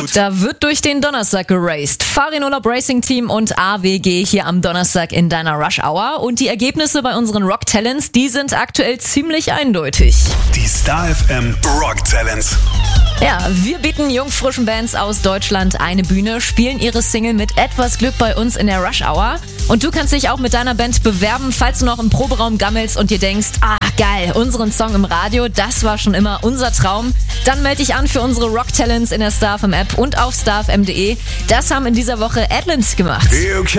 Da wird durch den Donnerstag geraced. Farin Urlaub Racing Team und AWG hier am Donnerstag in deiner Rush Hour. Und die Ergebnisse bei unseren Rock Talents, die sind aktuell ziemlich eindeutig. Die Star FM Rock Talents. Ja, wir bieten jungfrischen Bands aus Deutschland eine Bühne, spielen ihre Single mit etwas Glück bei uns in der Rush Hour. Und du kannst dich auch mit deiner Band bewerben, falls du noch im Proberaum gammelst und dir denkst, geil, unseren Song im Radio, das war schon immer unser Traum. Dann melde dich an für unsere Rock Talents in der Star FM App und auf starfm.de. Das haben in dieser Woche Adlins gemacht.